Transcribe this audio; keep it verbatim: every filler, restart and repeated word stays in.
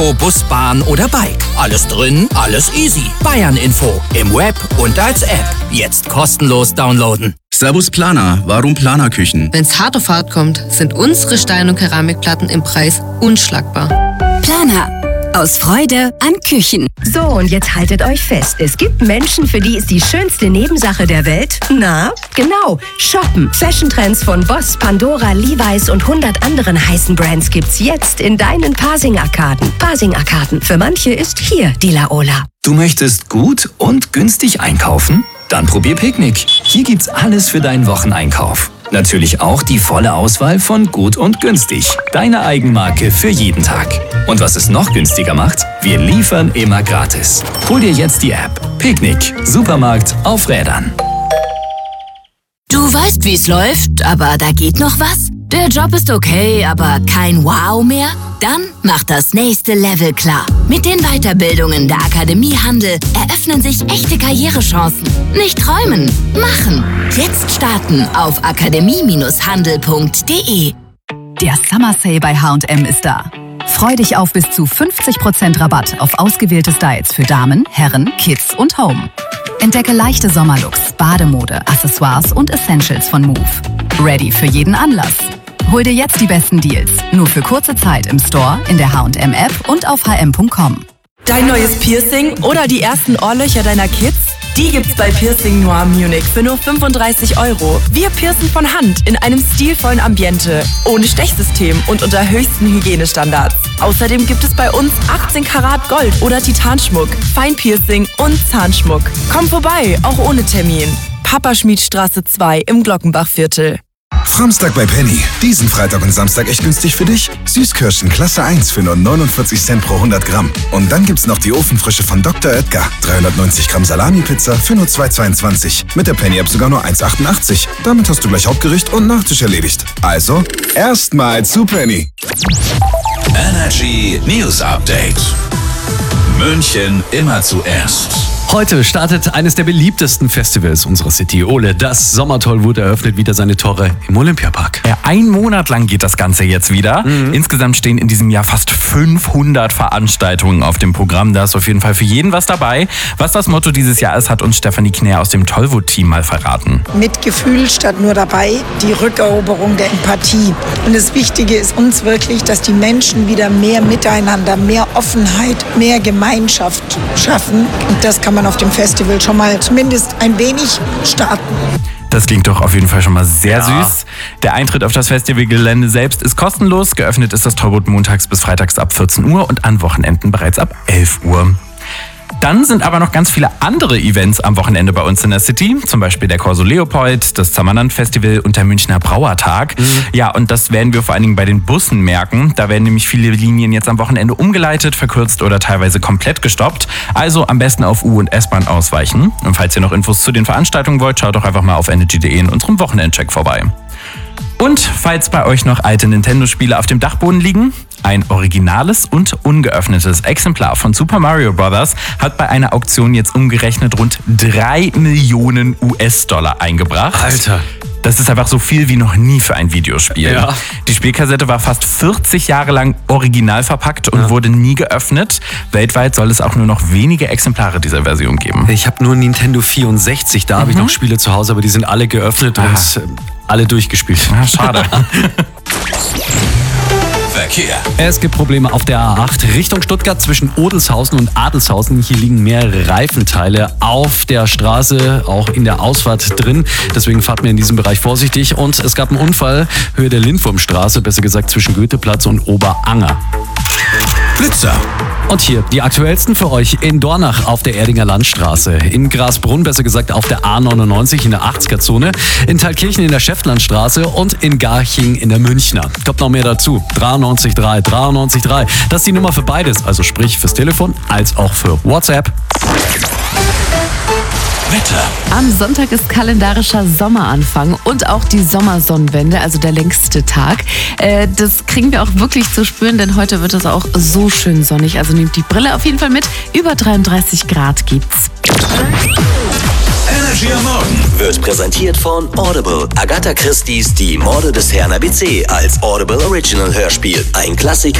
Bus, Bahn oder Bike. Alles drin, alles easy. Bayern Info im Web und als App. Jetzt kostenlos downloaden. Servus Planer, warum Planerküchen? Wenn's hart auf hart kommt, sind unsere Stein- und Keramikplatten im Preis unschlagbar. Planer. Aus Freude an Küchen. So, und jetzt haltet euch fest. Es gibt Menschen, für die ist die schönste Nebensache der Welt, na, genau, shoppen. Fashion-Trends von Boss, Pandora, Levi's und hundert anderen heißen Brands gibt's jetzt in deinen Pasing-Arkaden. Pasing-Arkaden. Für manche ist hier die Laola. Du möchtest gut und günstig einkaufen? Dann probier Picknick. Hier gibt's alles für deinen Wocheneinkauf. Natürlich auch die volle Auswahl von gut und günstig. Deine Eigenmarke für jeden Tag. Und was es noch günstiger macht? Wir liefern immer gratis. Hol dir jetzt die App. Picknick. Supermarkt auf Rädern. Du weißt, wie's läuft, aber da geht noch was? Der Job ist okay, aber kein Wow mehr? Dann mach das nächste Level klar. Mit den Weiterbildungen der Akademie Handel eröffnen sich echte Karrierechancen. Nicht träumen, machen. Jetzt starten auf akademie Handel punkt de. Der Summer Sale bei H und M ist da. Freu dich auf bis zu fünfzig Prozent Rabatt auf ausgewählte Styles für Damen, Herren, Kids und Home. Entdecke leichte Sommerlooks, Bademode, Accessoires und Essentials von Move. Ready für jeden Anlass. Hol dir jetzt die besten Deals. Nur für kurze Zeit im Store, in der H und M App und auf h m punkt com. Dein neues Piercing oder die ersten Ohrlöcher deiner Kids? Die gibt's bei Piercing Noir Munich für nur fünfunddreißig Euro. Wir piercen von Hand in einem stilvollen Ambiente, ohne Stechsystem und unter höchsten Hygienestandards. Außerdem gibt es bei uns achtzehn Karat Gold oder Titanschmuck, Feinpiercing und Zahnschmuck. Komm vorbei, auch ohne Termin. Papaschmiedstraße zwei im Glockenbachviertel. Framstag bei Penny. Diesen Freitag und Samstag echt günstig für dich. Süßkirschen Klasse eins für nur neunundvierzig Cent pro hundert Gramm. Und dann gibt's noch die Ofenfrische von Doktor Oetker. dreihundertneunzig Gramm Salami-Pizza für nur zwei Euro zweiundzwanzig. Mit der Penny-App sogar nur eins Euro achtundachtzig. Damit hast du gleich Hauptgericht und Nachtisch erledigt. Also, erstmal zu Penny. Energy News Update. München immer zuerst. Heute startet eines der beliebtesten Festivals unserer City, Ole. Das Sommertollwut eröffnet wieder seine Tore im Olympiapark. Ja, ein Monat lang geht das Ganze jetzt wieder. Mhm. Insgesamt stehen in diesem Jahr fast fünfhundert Veranstaltungen auf dem Programm. Da ist auf jeden Fall für jeden was dabei. Was das Motto dieses Jahr ist, hat uns Stefanie Knär aus dem Tollwut-Team mal verraten. Mit Gefühl statt nur dabei, die Rückeroberung der Empathie. Und das Wichtige ist uns wirklich, dass die Menschen wieder mehr Miteinander, mehr Offenheit, mehr Gemeinschaft schaffen. Und das kann man auf dem Festival schon mal zumindest ein wenig starten. Das klingt doch auf jeden Fall schon mal sehr ja. süß. Der Eintritt auf das Festivalgelände selbst ist kostenlos. Geöffnet ist das Tollwut montags bis freitags ab vierzehn Uhr und an Wochenenden bereits ab elf Uhr. Dann sind aber noch ganz viele andere Events am Wochenende bei uns in der City. Zum Beispiel der Corso Leopold, das Zammerland Festival und der Münchner Brauertag. Mhm. Ja, und das werden wir vor allen Dingen bei den Bussen merken. Da werden nämlich viele Linien jetzt am Wochenende umgeleitet, verkürzt oder teilweise komplett gestoppt. Also am besten auf U- und S-Bahn ausweichen. Und falls ihr noch Infos zu den Veranstaltungen wollt, schaut doch einfach mal auf energy punkt de in unserem Wochenendcheck vorbei. Und falls bei euch noch alte Nintendo-Spiele auf dem Dachboden liegen, ein originales und ungeöffnetes Exemplar von Super Mario Bros. Hat bei einer Auktion jetzt umgerechnet rund drei Millionen U S-Dollar eingebracht. Alter. Das ist einfach so viel wie noch nie für ein Videospiel. Ja. Die Spielkassette war fast vierzig Jahre lang original verpackt und ja. wurde nie geöffnet. Weltweit soll es auch nur noch wenige Exemplare dieser Version geben. Ich habe nur Nintendo vierundsechzig, da mhm. habe ich noch Spiele zu Hause, aber die sind alle geöffnet ah. und äh, alle durchgespielt. Ja, schade. Verkehr. Es gibt Probleme auf der A acht Richtung Stuttgart zwischen Odelshausen und Adelshausen. Hier liegen mehrere Reifenteile auf der Straße, auch in der Ausfahrt drin. Deswegen fahrt mir in diesem Bereich vorsichtig. Und es gab einen Unfall Höhe der Lindwurmstraße, besser gesagt zwischen Goetheplatz und Oberanger. Blitzer. Und hier die aktuellsten für euch in Dornach auf der Erdinger Landstraße, in Grasbrunn, besser gesagt auf der A neunundneunzig in der achtziger-Zone, in Thalkirchen in der Schäftlandstraße und in Garching in der Münchner. Kommt noch mehr dazu. dreiundneunzig drei, dreiundneunzig drei. Das ist die Nummer für beides, also sprich fürs Telefon als auch für WhatsApp. Wetter. Am Sonntag ist kalendarischer Sommeranfang und auch die Sommersonnenwende, also der längste Tag. Äh, das kriegen wir auch wirklich zu spüren, denn heute wird es auch so schön sonnig. Also nehmt die Brille auf jeden Fall mit. Über dreiunddreißig Grad gibt's. Energy am Morgen wird präsentiert von Audible. Agatha Christie's Die Morde des Herrn A B C als Audible Original Hörspiel. Ein Klassiker.